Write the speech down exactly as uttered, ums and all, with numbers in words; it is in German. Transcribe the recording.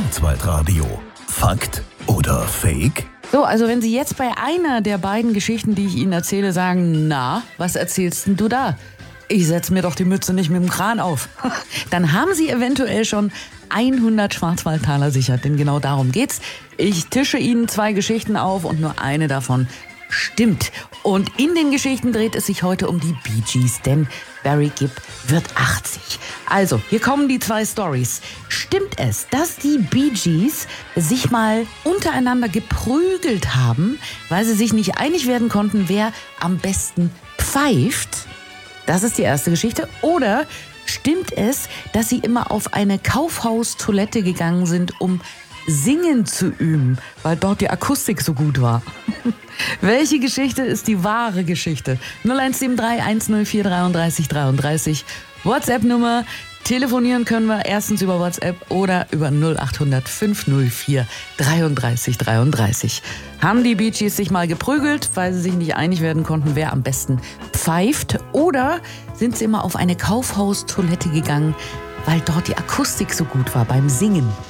Kurzweitradio. Fakt oder Fake? So, also wenn Sie jetzt bei einer der beiden Geschichten, die ich Ihnen erzähle, sagen, na, was erzählst denn du da? Ich setze mir doch die Mütze nicht mit dem Kran auf. Dann haben Sie eventuell schon hundert Schwarzwaldtaler sichert, denn genau darum geht's. Ich tische Ihnen zwei Geschichten auf und nur eine davon stimmt. Und in den Geschichten dreht es sich heute um die Bee Gees, denn Barry Gibb wird achtzig. Also, hier kommen die zwei Storys. Stimmt es, dass die Bee Gees sich mal untereinander geprügelt haben, weil sie sich nicht einig werden konnten, wer am besten pfeift? Das ist die erste Geschichte. Oder stimmt es, dass sie immer auf eine Kaufhaustoilette gegangen sind, um singen zu üben, weil dort die Akustik so gut war? Welche Geschichte ist die wahre Geschichte? null eins sieben drei eins null vier dreiunddreißig dreiunddreißig. WhatsApp-Nummer. Telefonieren können wir erstens über WhatsApp oder über null acht hundert fünf null vier dreiunddreißig dreiunddreißig. Haben die Bee Gees sich mal geprügelt, weil sie sich nicht einig werden konnten, wer am besten pfeift? Oder sind sie immer auf eine Kaufhaustoilette gegangen, weil dort die Akustik so gut war beim Singen?